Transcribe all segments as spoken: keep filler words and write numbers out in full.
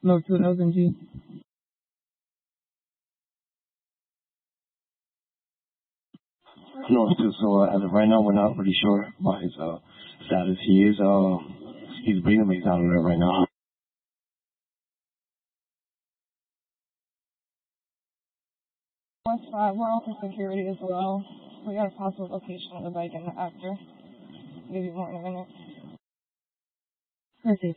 No, to an L N G. No, too. So uh, as of right now, we're not really sure about his uh, status. He is, uh, he's breathing, but he's not alert right now. West five, we're all for security as well. We got a possible location of the bike and the actor. I'll give you more in a minute. Proceed.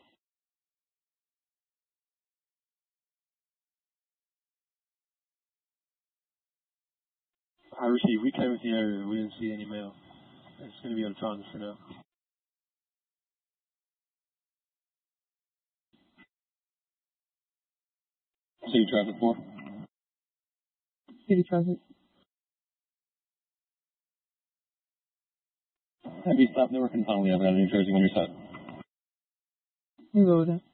I received. We came into the area. We didn't see any mail. It's going to be autonomous for now. City traffic four. City traffic. Heavy stop network and finally I've got New Jersey on your side. You go with it.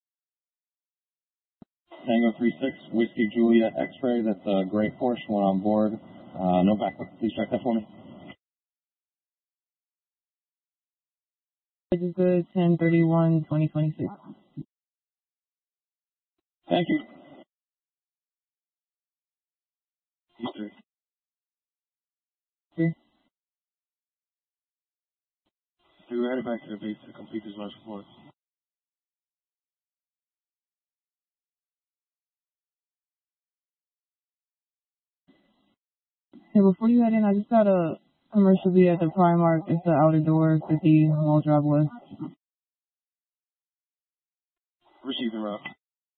Tango three six, Whiskey Juliet X-ray. That's a gray Porsche, one on board. Uh, no backup. Please check that for me. This is good, ten thirty-one twenty twenty-six. Thank you. Three. Three. So we're headed back to the base to complete this last report. Hey, before you head in, I just got a commercial B at the Primark. It's the outer door, fifty Mall Drive West. Received the route.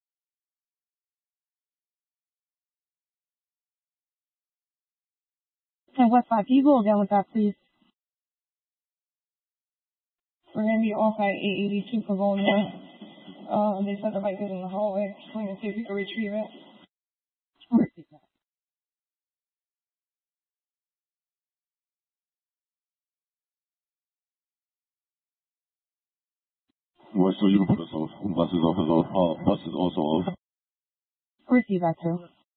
Hey, West five, can you go again with that, please? We're going to be off at eight eighty-two Pavonia. Uh, they said the bike is in the hallway. We're going to see if we can retrieve it. West, so you can put us off. Bus is off as well. Uh, bus is also off. Receive that, too.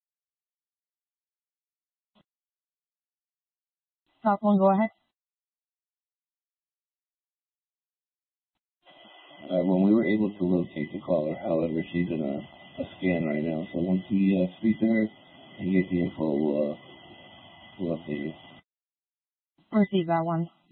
Top one, go ahead. Uh, when we were able to locate the caller, however, she's in a, a scan right now. So once we uh, speak to her and get the info, we'll, uh, we'll update you. Receive that one.